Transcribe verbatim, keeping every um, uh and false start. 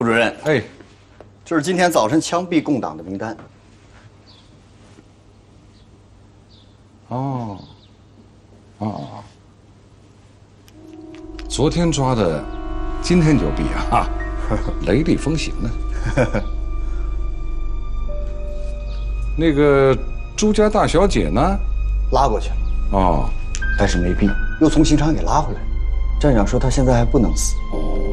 主任， 哎， 这是今天早晨枪毙共党的名单。 哦，哦，昨天抓的，今天就毙啊，雷厉风行呢。那个朱家大小姐呢？ 拉过去了。 哦， 但是没毙，又从刑场给拉回来。站长说他现在还不能死。 哦。